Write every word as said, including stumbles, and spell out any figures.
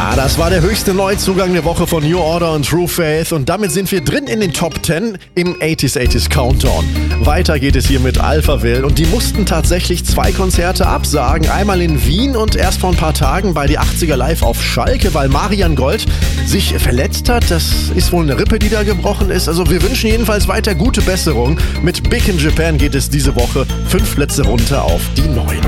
Ja, das war der höchste Neuzugang der Woche von New Order und True Faith und damit sind wir drin in den Top zehn im achtziger achtziger Countdown. Weiter geht es hier mit Alphaville und die mussten tatsächlich zwei Konzerte absagen. Einmal in Wien und erst vor ein paar Tagen bei die achtziger Live auf Schalke, weil Marian Gold sich verletzt hat. Das ist wohl eine Rippe, die da gebrochen ist. Also wir wünschen jedenfalls weiter gute Besserung. Mit Big in Japan geht es diese Woche fünf Plätze runter auf die neun.